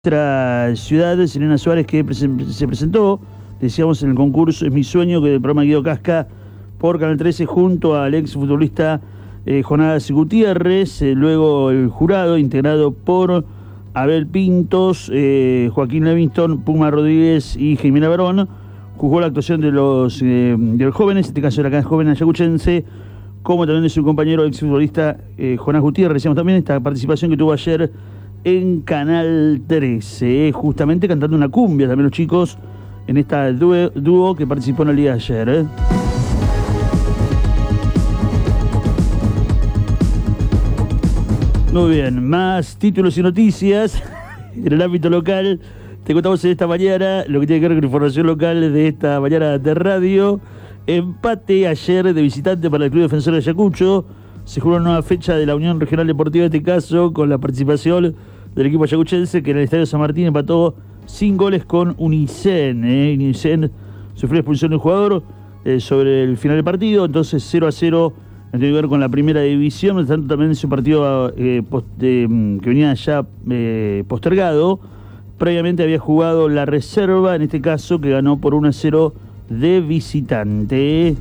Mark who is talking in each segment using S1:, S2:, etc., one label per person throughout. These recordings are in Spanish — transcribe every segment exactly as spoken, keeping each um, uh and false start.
S1: Nuestra ciudad, Selena Suárez, que se presentó, decíamos, en el concurso Es mi sueño, que del programa Guido Casca por Canal trece, junto al ex futbolista eh, Jonás Gutiérrez. Eh, luego el jurado, integrado por Abel Pintos, eh, Joaquín Levingston, Puma Rodríguez y Jimena Barón, juzgó la actuación de los, eh, de los jóvenes, en este caso de la joven ayacuchense, como también de su compañero ex futbolista eh, Jonás Gutiérrez. Decíamos también esta participación que tuvo ayer en Canal trece, justamente cantando una cumbia también los chicos en esta dúo, dúo que participó en el día de ayer. ¿eh? Muy bien, más títulos y noticias en el ámbito local. Te contamos en esta mañana lo que tiene que ver con información local de esta mañana de radio. Empate ayer de visitante para el Club Defensor de Ayacucho. Se jugó una nueva fecha de la Unión Regional Deportiva, en este caso, con la participación del equipo ayacuchense, que en el Estadio San Martín empató sin goles con Unicen. ¿eh? Unicen sufrió expulsión de un jugador eh, sobre el final del partido, entonces cero a cero tiene que ver con la primera división. Por tanto, también es un partido eh, post, eh, que venía ya eh, postergado. Previamente había jugado la reserva, en este caso, que ganó por uno a cero de visitante.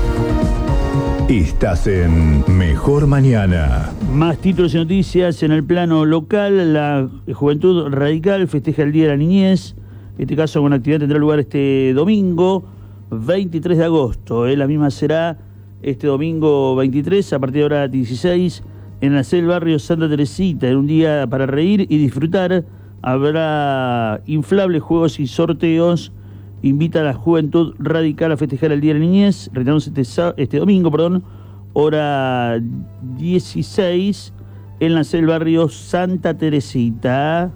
S2: Estás en Mejor Mañana.
S1: Más títulos y noticias en el plano local. La Juventud Radical festeja el Día de la Niñez. En este caso, una actividad tendrá lugar este domingo veintitrés de agosto. ¿eh? La misma será este domingo veintitrés a partir de hora dieciséis en la sede del barrio Santa Teresita. En un día para reír y disfrutar. Habrá inflables, juegos y sorteos. Invita a la Juventud Radical a festejar el Día de la Niñez. Retiramos este, este domingo, perdón, hora dieciséis, en la sede del barrio Santa Teresita.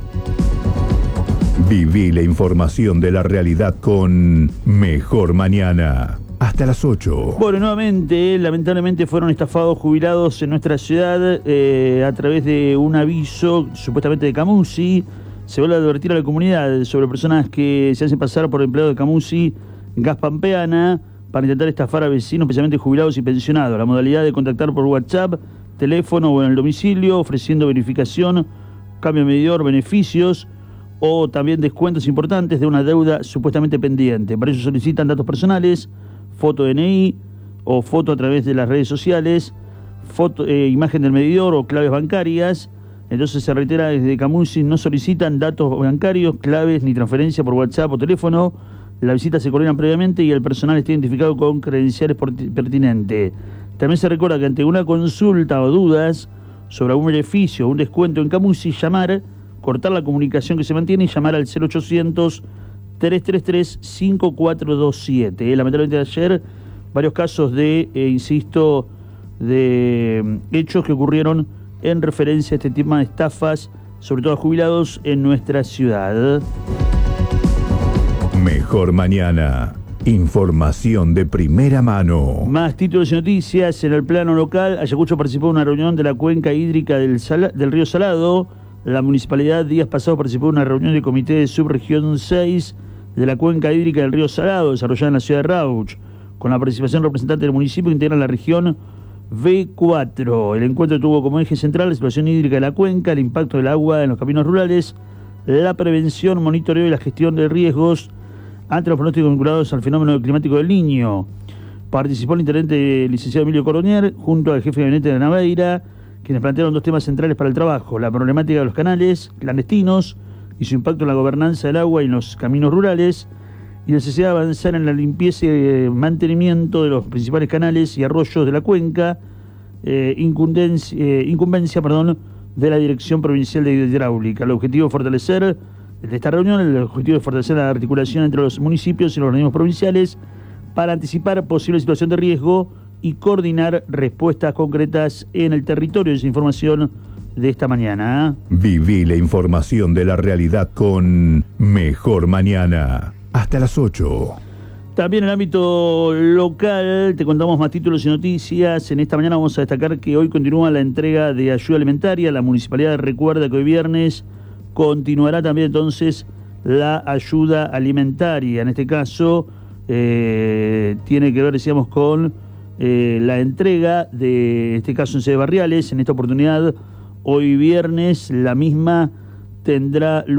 S2: Viví la información de la realidad con Mejor Mañana. Hasta las ocho.
S1: Bueno, nuevamente, lamentablemente fueron estafados jubilados en nuestra ciudad eh, a través de un aviso, supuestamente de Camusi. Se vuelve a advertir a la comunidad sobre personas que se hacen pasar por empleados de Camusi Gas Pampeana para intentar estafar a vecinos, especialmente jubilados y pensionados. La modalidad de contactar por WhatsApp, teléfono o en el domicilio, ofreciendo verificación, cambio de medidor, beneficios o también descuentos importantes de una deuda supuestamente pendiente. Para ello solicitan datos personales, foto de N I o foto a través de las redes sociales, foto, eh, imagen del medidor o claves bancarias. Entonces se reitera desde Camusi: no solicitan datos bancarios, claves ni transferencia por WhatsApp o teléfono. La visita se coordina previamente y el personal está identificado con credenciales pertinentes. También se recuerda que ante una consulta o dudas sobre algún beneficio o un descuento en Camusi, llamar, cortar la comunicación que se mantiene y llamar al cero ochocientos, tres tres tres, cinco cuatro dos siete. Lamentablemente ayer varios casos de, eh, insisto, de hechos que ocurrieron en referencia a este tema de estafas, sobre todo a jubilados en nuestra ciudad.
S2: Mejor Mañana. Información de primera mano.
S1: Más títulos y noticias en el plano local. Ayacucho participó en una reunión de la cuenca hídrica del, Sala, del río Salado. La municipalidad días pasados participó en una reunión del comité de subregión seis de la cuenca hídrica del río Salado, desarrollada en la ciudad de Rauch, con la participación de representantes del municipio que integran la región B cuatro. El encuentro tuvo como eje central la situación hídrica de la cuenca, el impacto del agua en los caminos rurales, la prevención, monitoreo y la gestión de riesgos ante los pronósticos vinculados al fenómeno climático del Niño. Participó el intendente licenciado Emilio Coronier junto al jefe de gabinete de Naveira, quienes plantearon dos temas centrales para el trabajo: la problemática de los canales clandestinos y su impacto en la gobernanza del agua y en los caminos rurales, y la necesidad de avanzar en la limpieza y mantenimiento de los principales canales y arroyos de la cuenca, eh, incumbencia, eh, incumbencia perdón, de la Dirección Provincial de Hidráulica. El objetivo de fortalecer, de esta reunión, el objetivo de fortalecer la articulación entre los municipios y los organismos provinciales para anticipar posible situación de riesgo y coordinar respuestas concretas en el territorio. Esa información de esta mañana.
S2: Viví la información de la realidad con Mejor Mañana. Hasta las ocho.
S1: También en el ámbito local te contamos más títulos y noticias. En esta mañana vamos a destacar que hoy continúa la entrega de ayuda alimentaria. La municipalidad recuerda que hoy viernes continuará también entonces la ayuda alimentaria. En este caso eh, tiene que ver, decíamos, con eh, la entrega de, en este caso en sede Barriales. En esta oportunidad, hoy viernes, la misma tendrá